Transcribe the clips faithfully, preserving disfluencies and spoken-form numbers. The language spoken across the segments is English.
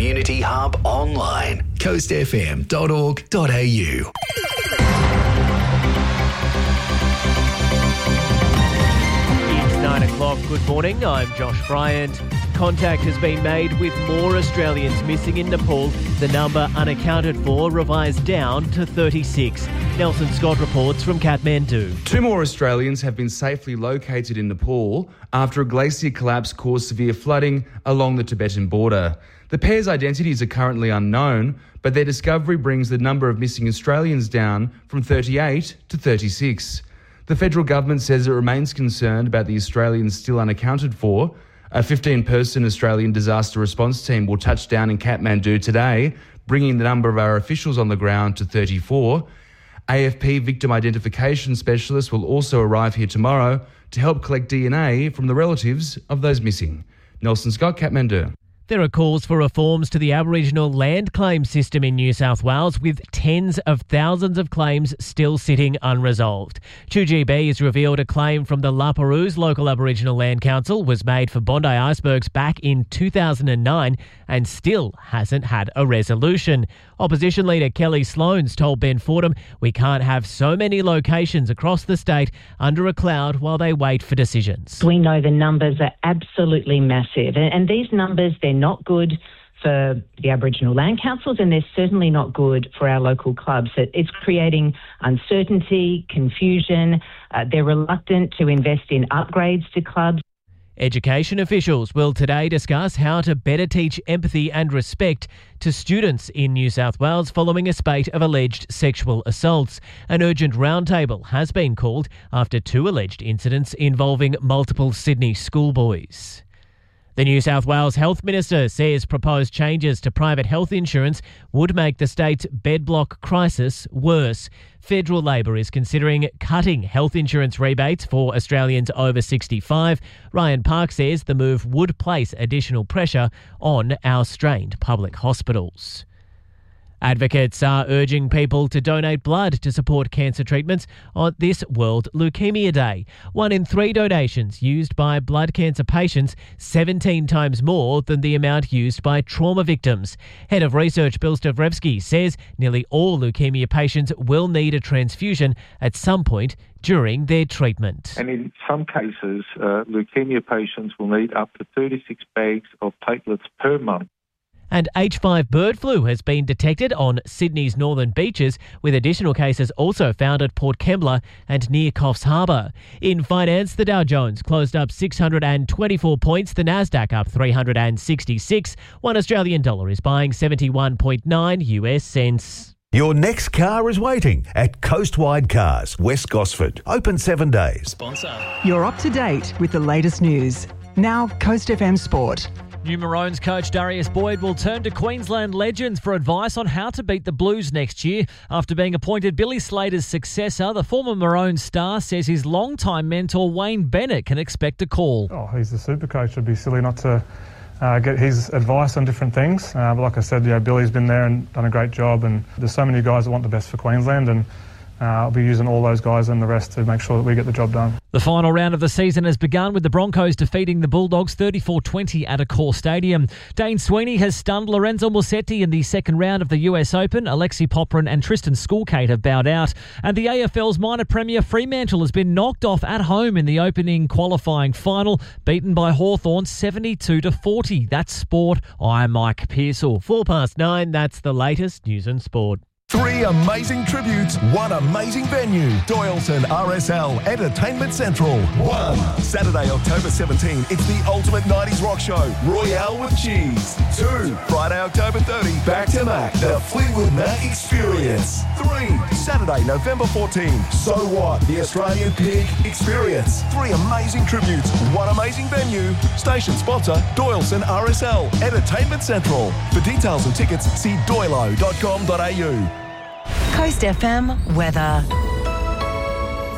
Community Hub online. coast f m dot org dot a u. It's nine o'clock. Good morning. I'm Josh Bryant. Contact has been made with more Australians missing in Nepal. The number unaccounted for revised down to thirty-six. Nelson Scott reports from Kathmandu. Two more Australians have been safely located in Nepal after a glacier collapse caused severe flooding along the Tibetan border. The pair's identities are currently unknown, but their discovery brings the number of missing Australians down from thirty-eight to thirty-six. The federal government says it remains concerned about the Australians still unaccounted for. A fifteen-person Australian disaster response team will touch down in Kathmandu today, bringing the number of our officials on the ground to thirty-four. A F P victim identification specialists will also arrive here tomorrow to help collect D N A from the relatives of those missing. Nelson Scott, Kathmandu. There are calls for reforms to the Aboriginal land claim system in New South Wales, with tens of thousands of claims still sitting unresolved. two G B has revealed a claim from the La Perouse Local Aboriginal Land Council was made for Bondi Icebergs back in two thousand nine and still hasn't had a resolution. Opposition leader Kelly Sloans told Ben Fordham, "We can't have so many locations across the state under a cloud while they wait for decisions." We know the numbers are absolutely massive, and these numbers, they're not good for the Aboriginal land councils, and they're certainly not good for our local clubs. It's creating uncertainty, confusion. Uh, they're reluctant to invest in upgrades to clubs. Education officials will today discuss how to better teach empathy and respect to students in New South Wales following a spate of alleged sexual assaults. An urgent roundtable has been called after two alleged incidents involving multiple Sydney schoolboys. The New South Wales Health Minister says proposed changes to private health insurance would make the state's bed block crisis worse. Federal Labor is considering cutting health insurance rebates for Australians over sixty-five. Ryan Park says the move would place additional pressure on our strained public hospitals. Advocates are urging people to donate blood to support cancer treatments on this World Leukaemia Day. One in three donations used by blood cancer patients, seventeen times more than the amount used by trauma victims. Head of Research Bill Stavrevsky says nearly all leukemia patients will need a transfusion at some point during their treatment. And in some cases, uh, leukemia patients will need up to thirty-six bags of platelets per month. And H five bird flu has been detected on Sydney's northern beaches, with additional cases also found at Port Kembla and near Coffs Harbour. In finance, the Dow Jones closed up six hundred twenty-four points, the Nasdaq up three hundred sixty-six. One Australian dollar is buying seventy-one point nine U S cents. Your next car is waiting at Coastwide Cars, West Gosford. Open seven days. Sponsor. You're up to date with the latest news. Now, Coast F M Sport. New Maroons coach Darius Boyd will turn to Queensland legends for advice on how to beat the Blues next year. After being appointed Billy Slater's successor, the former Maroons star says his longtime mentor Wayne Bennett can expect a call. Oh, he's the super coach. It'd be silly not to uh, get his advice on different things. Uh, but like I said, you know, Billy's been there and done a great job, and there's so many guys that want the best for Queensland, and Uh, I'll be using all those guys and the rest to make sure that we get the job done. The final round of the season has begun with the Broncos defeating the Bulldogs thirty-four twenty at Accor Stadium. Dane Sweeney has stunned Lorenzo Musetti in the second round of the U S Open. Alexi Poprin and Tristan Schoolkate have bowed out. And the A F L's minor premier Fremantle has been knocked off at home in the opening qualifying final, beaten by Hawthorn seventy-two to forty. That's sport. I'm Mike Pearsall. Four past nine, that's the latest news and sport. Three amazing tributes, one amazing venue. Doyleton R S L Entertainment Central. One, Saturday, October seventeenth, it's the ultimate nineties rock show, Royale with Cheese. Two, Friday, October thirtieth, Back to Mac, the Fleetwood Mac Experience. Three, Saturday, November fourteenth, So What, the Australian Pig Experience. Three amazing tributes, one amazing venue. Station sponsor, Doyleton R S L Entertainment Central. For details and tickets, see doylo dot com dot a u. Coast F M weather.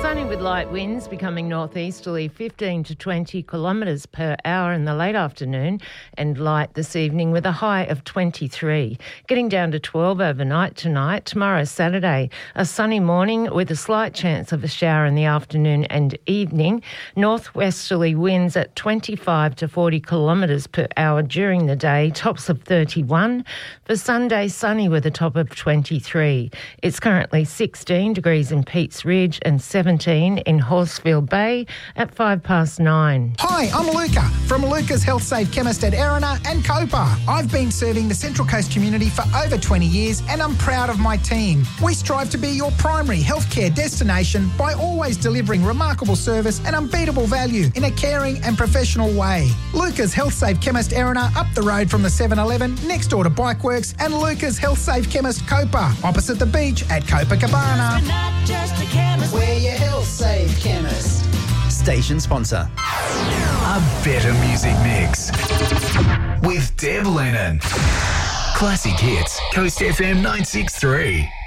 Sunny with light winds becoming northeasterly fifteen to twenty kilometres per hour in the late afternoon, and light this evening with a high of twenty-three. Getting down to twelve overnight tonight. Tomorrow, Saturday, a sunny morning with a slight chance of a shower in the afternoon and evening. Northwesterly winds at twenty-five to forty kilometres per hour during the day, tops of thirty-one. For Sunday, sunny with a top of twenty-three. It's currently sixteen degrees in Pete's Ridge and seventeen in Horsfield Bay at five past nine. Hi, I'm Luca from Luca's Health Save Chemist at Erina and Copa. I've been serving the Central Coast community for over twenty years and I'm proud of my team. We strive to be your primary healthcare destination by always delivering remarkable service and unbeatable value in a caring and professional way. Luca's Health Save Chemist Erina up the road from the seven eleven next door to Bikeworks, and Luca's Health Save Chemist Copa opposite the beach at Copacabana. We're not just a chemist, we're your Health Save Chemist. Station sponsor. A better music mix with Deb Lennon. Classic hits, Coast F M nine six three.